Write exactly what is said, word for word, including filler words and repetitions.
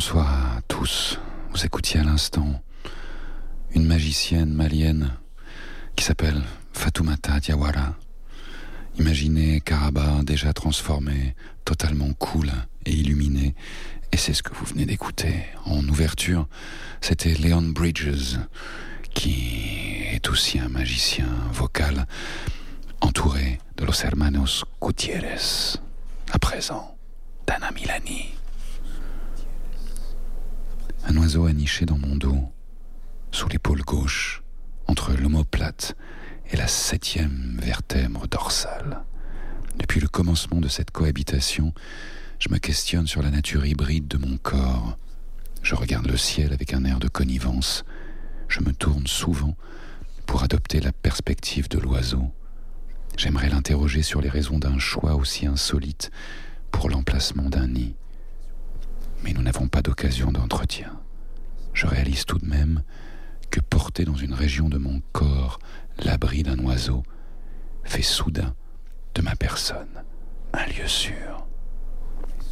Bonsoir à tous. Vous écoutiez à l'instant une magicienne malienne qui s'appelle Fatoumata Diawara. Imaginez Karaba déjà transformé, totalement cool et illuminé, et c'est ce que vous venez d'écouter. En ouverture, c'était Leon Bridges, qui est aussi un magicien vocal, entouré de Los Hermanos Gutiérrez. À présent, Dana Milani. Un oiseau a niché dans mon dos, sous l'épaule gauche, entre l'omoplate et la septième vertèbre dorsale. Depuis le commencement de cette cohabitation, je me questionne sur la nature hybride de mon corps. Je regarde le ciel avec un air de connivence. Je me tourne souvent pour adopter la perspective de l'oiseau. J'aimerais l'interroger sur les raisons d'un choix aussi insolite pour l'emplacement d'un nid. Mais nous n'avons pas d'occasion d'entretien. Je réalise tout de même que porter dans une région de mon corps l'abri d'un oiseau fait soudain de ma personne un lieu sûr.